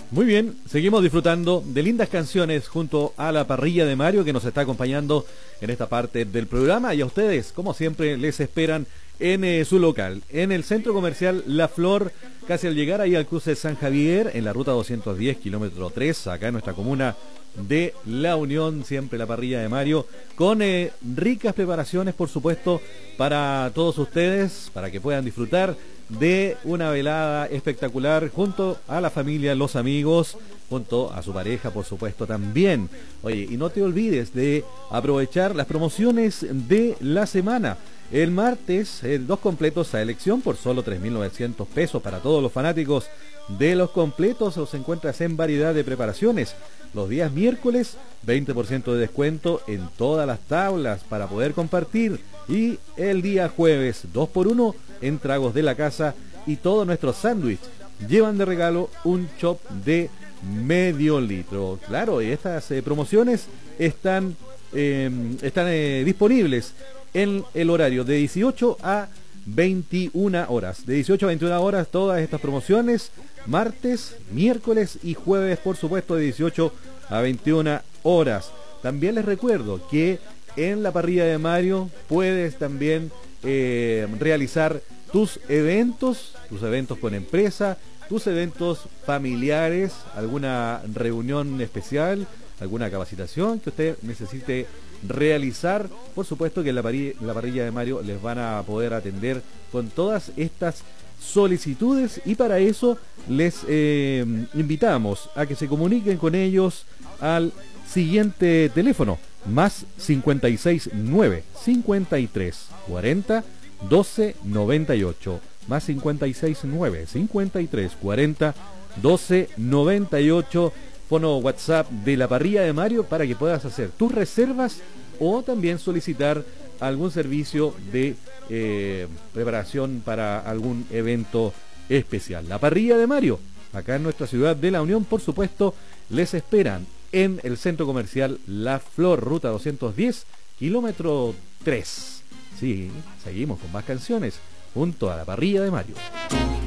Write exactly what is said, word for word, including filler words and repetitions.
Muy bien, seguimos disfrutando de lindas canciones junto a la parrilla de Mario que nos está acompañando en esta parte del programa, y a ustedes, como siempre, les esperan en eh, su local, en el centro comercial La Flor, casi al llegar ahí al cruce de San Javier, en la ruta doscientos diez, kilómetro tres, acá en nuestra comuna de La Unión. Siempre la parrilla de Mario, con eh, ricas preparaciones, por supuesto, para todos ustedes, para que puedan disfrutar de una velada espectacular junto a la familia, los amigos, junto a su pareja, por supuesto, también. Oye, y no te olvides de aprovechar las promociones de la semana. El martes, eh, dos completos a elección por solo tres mil novecientos pesos para todos los fanáticos de los completos. Los encuentras en variedad de preparaciones. Los días miércoles, veinte por ciento de descuento en todas las tablas para poder compartir. Y el día jueves, dos por uno en tragos de la casa, y todos nuestros sándwiches llevan de regalo un chop de medio litro. Claro, y estas eh, promociones están, eh, están eh, disponibles en el horario de dieciocho a veintiuna horas. De dieciocho a veintiuna horas todas estas promociones, martes, miércoles y jueves, por supuesto, de dieciocho a veintiuna horas. También les recuerdo que en la parrilla de Mario puedes también eh, realizar tus eventos, tus eventos con empresa, tus eventos familiares, alguna reunión especial, alguna capacitación que usted necesite realizar. Por supuesto que en la parrilla, la parrilla de Mario les van a poder atender con todas estas solicitudes, y para eso les eh, invitamos a que se comuniquen con ellos al siguiente teléfono: más cincuenta y seis nueve cincuenta y tres cuarenta doce noventa y ocho, más cincuenta y seis nueve cincuenta y tres cuarenta doce noventa y ocho, fono WhatsApp de la parrilla de Mario, para que puedas hacer tus reservas o también solicitar algún servicio de eh, preparación para algún evento especial. La parrilla de Mario, acá en nuestra ciudad de La Unión, por supuesto, les esperan en el centro comercial La Flor, ruta doscientos diez, kilómetro tres. Sí, seguimos con más canciones junto a la parrilla de Mario.